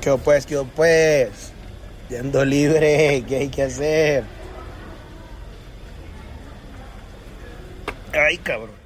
qué pues. Yendo libre, ¿qué hay que hacer? Ay, cabrón.